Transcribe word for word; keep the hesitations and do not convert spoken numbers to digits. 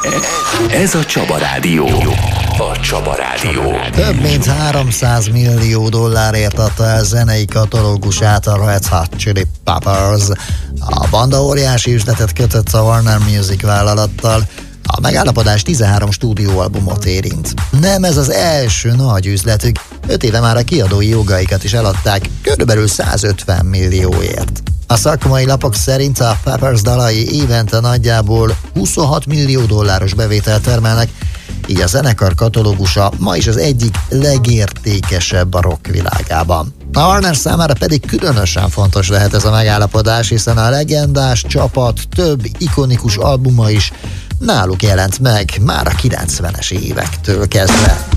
Ez a Csaba Rádió. A Csaba Rádió. Több mint háromszáz millió dollárért adta el zenei katalógusát a Red Hot Chili Peppers. A banda óriási üzletet kötött a Warner Music vállalattal. A megállapodás tizenhárom stúdióalbumot érint. Nem ez az első nagy üzletük, öt éve már a kiadói jogaikat is eladták, körülbelül százötven millióért. A szakmai lapok szerint a Peppers dalai évente nagyjából huszonhat millió dolláros bevételt termelnek, így a zenekar katalógusa ma is az egyik legértékesebb a rock világában. A Warner számára pedig különösen fontos lehet ez a megállapodás, hiszen a legendás csapat több ikonikus albuma is náluk jelent meg már a kilencvenes évektől kezdve.